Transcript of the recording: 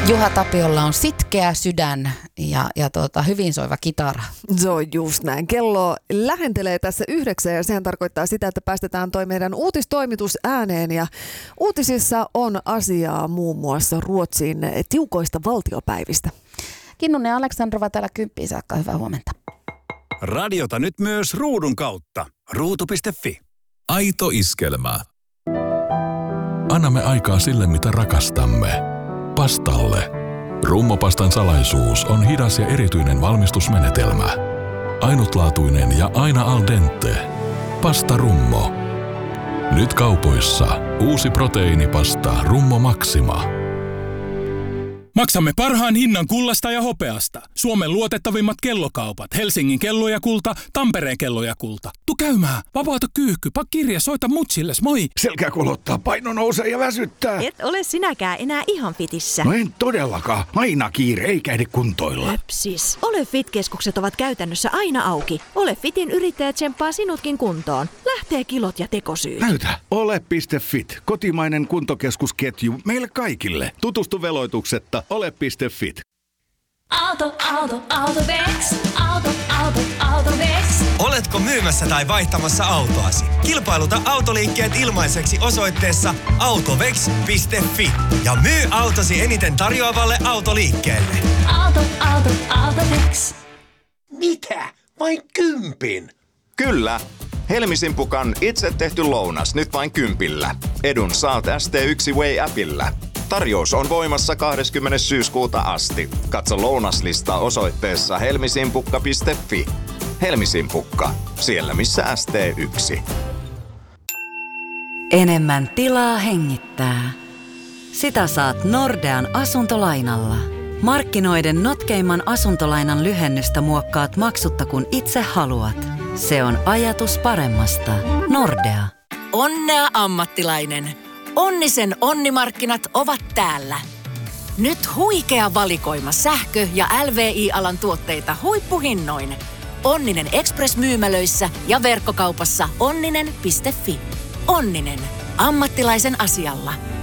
Juha Tapiolla on sitkeä sydän ja hyvin soiva kitara. Se on just näin. Kello lähentelee tässä 9 ja sehän tarkoittaa sitä, että päästetään toi meidän uutistoimitus ääneen. Ja uutisissa on asiaa muun muassa Ruotsin tiukoista valtiopäivistä. Kinnunen ja Aleksandrova täällä 10 saakka. Hyvää huomenta. Radiota nyt myös ruudun kautta. Ruutu.fi. Aito iskelmä. Annamme aikaa sille, mitä rakastamme. Pastalle. Rummopastan salaisuus on hidas ja erityinen valmistusmenetelmä. Ainutlaatuinen ja aina al dente. Pasta Rummo. Nyt kaupoissa uusi proteiinipasta Rummo Maxima. Maksamme parhaan hinnan kullasta ja hopeasta. Suomen luotettavimmat kellokaupat. Helsingin kello ja kulta, Tampereen kello ja kulta. Tu käymään. Vapauta kyyhky. Pak kirja, soita mutsilles. Moi. Selkä kulottaa, paino nousee ja väsyttää. Et ole sinäkään enää ihan fitissä. No en todellakaan. Aina kiire, eikä ehdi kuntoilla. Höpsis. Ole Fit-keskukset ovat käytännössä aina auki. Ole Fitin yrittäjä tsemppaa sinutkin kuntoon. Lähtee kilot ja tekosyyt. Näytä. Ole.fit. Kotimainen kuntokeskusketju meille kaikille. Tutustu veloituksetta. Ole.fit. Autovex. Oletko myymässä tai vaihtamassa autoasi? Kilpailuta autoliikkeet ilmaiseksi osoitteessa autovex.fi ja myy autosi eniten tarjoavalle autoliikkeelle. Autovex. Mitä? Vain 10? Kyllä. Helmisimpukan itse tehty lounas nyt vain 10. Edun saat ST1 Way-appillä. Tarjous on voimassa 20. syyskuuta asti. Katso lounaslista osoitteessa helmisimpukka.fi. Helmisimpukka. Siellä missä ST1. Enemmän tilaa hengittää. Sitä saat Nordean asuntolainalla. Markkinoiden notkeimman asuntolainan lyhennystä muokkaat maksutta kun itse haluat. Se on ajatus paremmasta. Nordea. Onnea ammattilainen. Onnisen onnimarkkinat ovat täällä. Nyt huikea valikoima sähkö- ja LVI-alan tuotteita huippuhinnoin. Onninen Express-myymälöissä ja verkkokaupassa onninen.fi. Onninen. Ammattilaisen asialla.